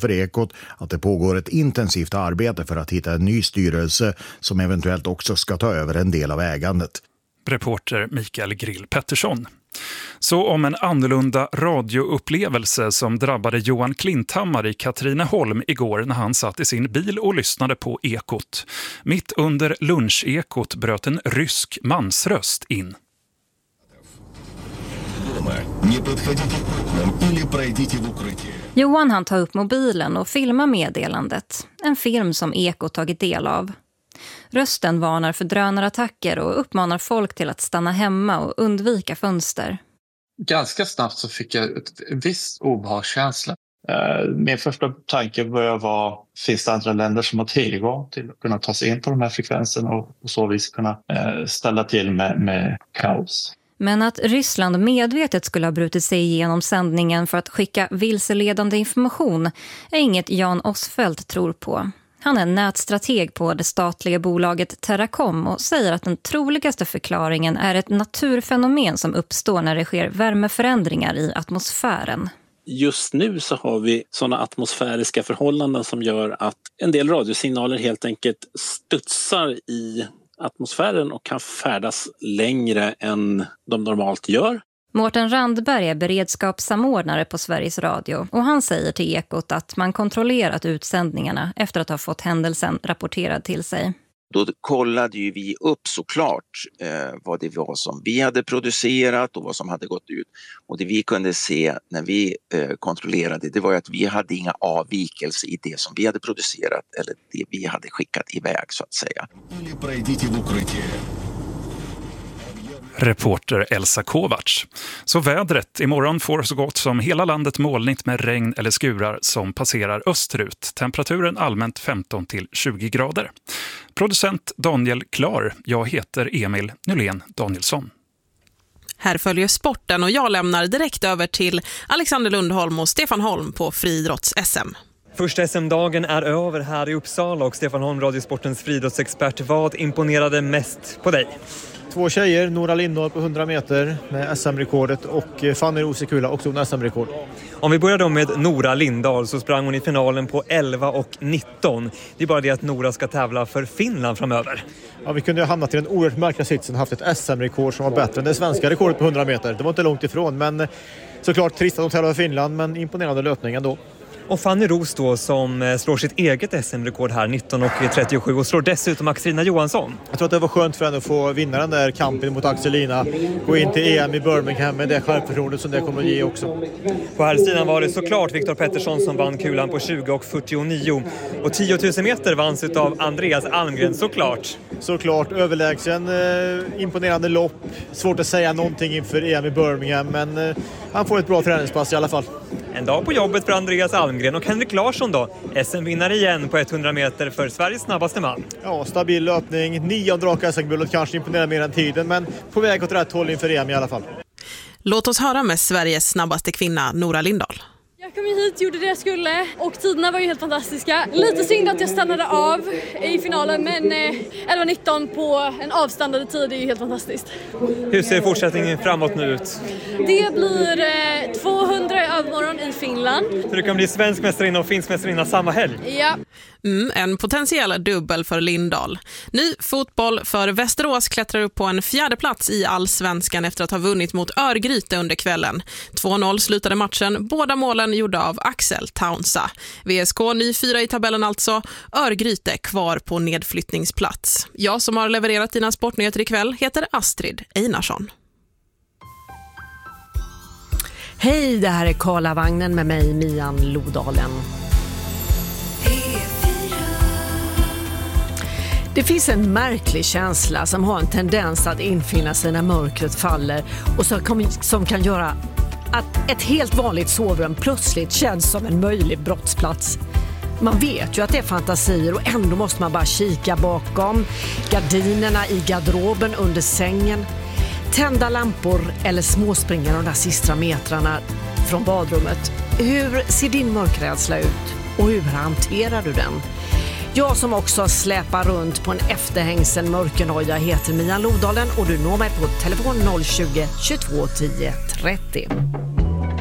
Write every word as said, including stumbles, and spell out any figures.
för Ekot att det pågår ett intensivt arbete för att hitta en ny styrelse som eventuellt också ska ta över en del av ägandet. Reporter Mikael Grill Pettersson. Så om en annorlunda radioupplevelse som drabbade Johan Klinthammar i Katrineholm igår när han satt i sin bil och lyssnade på Ekot. Mitt under lunchekot bröt en rysk mansröst in. Johan han tar upp mobilen och filmar meddelandet. En film som Ekot tagit del av. Rösten varnar för drönarattacker och uppmanar folk till att stanna hemma och undvika fönster. Ganska snabbt så fick jag ett visst obehagskänsla. Min första tanke började vara, finns det andra länder som har tillgång till att kunna ta sig in på de här frekvenserna och på så vis kunna ställa till med, med kaos. Men att Ryssland medvetet skulle ha brutit sig igenom sändningen för att skicka vilseledande information är inget Jan Osfeldt tror på. Han är nätstrateg på det statliga bolaget Terracom och säger att den troligaste förklaringen är ett naturfenomen som uppstår när det sker värmeförändringar i atmosfären. Just nu så har vi sådana atmosfäriska förhållanden som gör att en del radiosignaler helt enkelt studsar i atmosfären och kan färdas längre än de normalt gör. Mårten Randberg är beredskapssamordnare på Sveriges Radio och han säger till Ekot att man kontrollerat utsändningarna efter att ha fått händelsen rapporterad till sig. Då kollade ju vi upp såklart eh, vad det var som vi hade producerat och vad som hade gått ut. Och det vi kunde se när vi eh, kontrollerade, det var att vi hade inga avvikelser i det som vi hade producerat eller det vi hade skickat iväg så att säga. Reporter Elsa Kovacs. Så vädret. Imorgon får så gott som hela landet molnigt med regn eller skurar som passerar österut. Temperaturen allmänt femton till tjugo grader. Producent Daniel Klar. Jag heter Emil Nylén Danielsson. Här följer sporten och jag lämnar direkt över till Alexander Lundholm och Stefan Holm på friidrotts-S M. Första S M-dagen är över här i Uppsala och Stefan Holm, Radiosportens friidrottsexpert. Vad imponerade mest på dig? Två tjejer, Nora Lindahl på hundra meter med S M-rekordet och Fanny Rosekula också med S M-rekord. Om vi börjar då med Nora Lindahl så sprang hon i finalen på elva och nitton. Det är bara det att Nora ska tävla för Finland framöver. Ja, vi kunde ha hamnat i den oerhört märkliga sitsen och haft ett S M-rekord som var bättre än det svenska rekordet på hundra meter. Det var inte långt ifrån, men såklart trist att de tävlar för Finland, men imponerande löpning ändå. Och Fanny Ros då som slår sitt eget S M-rekord här nitton och trettiosju och slår dessutom Axelina Johansson. Jag tror att det var skönt för henne att få vinna den där kampen mot Axelina. Gå in till E M i Birmingham med det självförtroendet som det kommer att ge också. På här sidan var det såklart Viktor Pettersson som vann kulan på tjugo och fyrtionio. Och tio tusen meter vanns av Andreas Almgren såklart. Såklart, överlägsen, eh, imponerande lopp. Svårt att säga någonting inför E M i Birmingham, men eh, han får ett bra träningspass i alla fall. En dag på jobbet för Andreas Almgren och Henrik Larsson då. S M-vinnare igen på hundra meter för Sveriges snabbaste man. Ja, stabil löpning. Nionde raka S M-guldet kanske imponerar mer än tiden, men på väg åt rätt håll inför E M i alla fall. Låt oss höra med Sveriges snabbaste kvinna Nora Lindahl. Jag kom hit, gjorde det jag skulle och tiderna var ju helt fantastiska. Lite synd att jag stannade av i finalen, men elva nitton på en avstannade tid är ju helt fantastiskt. Hur ser fortsättningen framåt nu ut? Det blir tvåhundra i övermorgon i Finland. Så du kan bli svensk mästarinna och finsk mästarinna samma helg? Ja. Mm, en potentiell dubbel för Lindahl. Ny fotboll för Västerås klättrar upp på en fjärde plats i Allsvenskan efter att ha vunnit mot Örgryte under kvällen. två noll slutade matchen, båda målen gjorda av Axel Taunsa. V S K ny fyra i tabellen alltså, Örgryte kvar på nedflyttningsplats. Jag som har levererat dina sportnyheter ikväll heter Astrid Einarsson. Hej, det här är Karlavagnen med mig, Mian Lodalen. Det finns en märklig känsla som har en tendens att infinna sig när mörkret faller och som kan göra att ett helt vanligt sovrum plötsligt känns som en möjlig brottsplats. Man vet ju att det är fantasier och ändå måste man bara kika bakom gardinerna i garderoben, under sängen, tända lampor eller småspringa de där sista metrarna från badrummet. Hur ser din mörkrädsla ut och hur hanterar du den? Jag som också släpar runt på en efterhängsen mörkernoja heter Mian Lodalen och du når mig på telefon noll tjugo, tjugotvå tio trettio.